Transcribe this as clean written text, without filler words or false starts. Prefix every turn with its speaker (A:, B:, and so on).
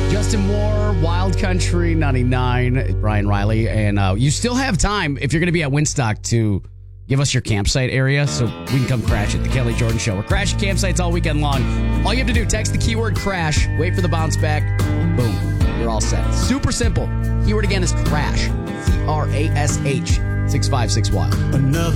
A: Justin Moore, Wild Country 99, Brian Riley. And you still have time, if you're going to be at Winstock, to give us your campsite area so we can come crash at the Kelly Jordan Show. We're crashing campsites all weekend long. All you have to do, text the keyword crash, wait for the bounce back, boom, you're all set. Super simple. Keyword again is crash, C-R-A-S-H, 656 Wild.
B: Another